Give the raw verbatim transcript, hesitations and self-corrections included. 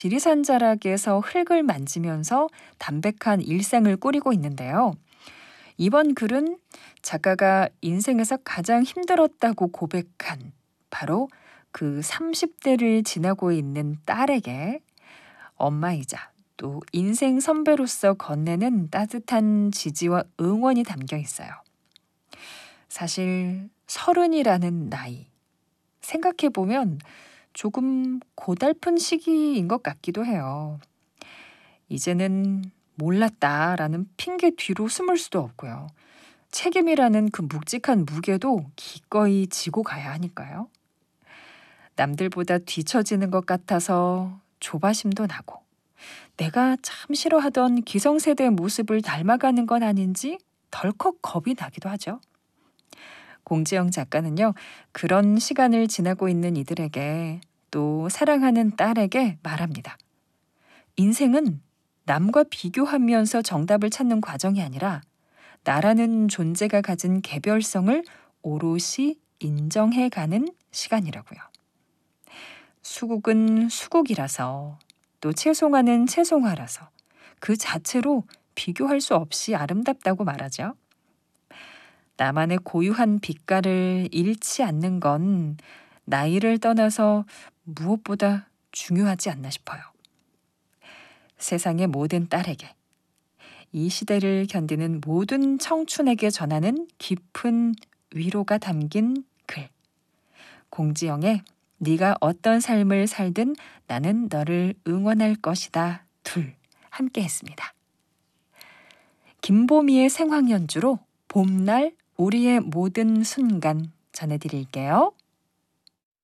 지리산 자락에서 흙을 만지면서 담백한 일상을 꾸리고 있는데요. 이번 글은 작가가 인생에서 가장 힘들었다고 고백한 바로 그 삼십 대를 지나고 있는 딸에게 엄마이자 또 인생 선배로서 건네는 따뜻한 지지와 응원이 담겨 있어요. 사실 서른이라는 나이, 생각해보면 조금 고달픈 시기인 것 같기도 해요. 이제는 몰랐다라는 핑계 뒤로 숨을 수도 없고요. 책임이라는 그 묵직한 무게도 기꺼이 지고 가야 하니까요. 남들보다 뒤처지는 것 같아서 조바심도 나고, 내가 참 싫어하던 기성세대의 모습을 닮아가는 건 아닌지 덜컥 겁이 나기도 하죠. 공지영 작가는요, 그런 시간을 지나고 있는 이들에게 또 사랑하는 딸에게 말합니다. 인생은 남과 비교하면서 정답을 찾는 과정이 아니라 나라는 존재가 가진 개별성을 오롯이 인정해가는 시간이라고요. 수국은 수국이라서 또 채송화는 채송화라서 그 자체로 비교할 수 없이 아름답다고 말하죠. 나만의 고유한 빛깔을 잃지 않는 건 나이를 떠나서 무엇보다 중요하지 않나 싶어요. 세상의 모든 딸에게, 이 시대를 견디는 모든 청춘에게 전하는 깊은 위로가 담긴 글. 공지영의 네가 어떤 삶을 살든 나는 너를 응원할 것이다. 둘, 함께 했습니다. 김보미의 생황연주로 봄날 우리의 모든 순간 전해드릴게요.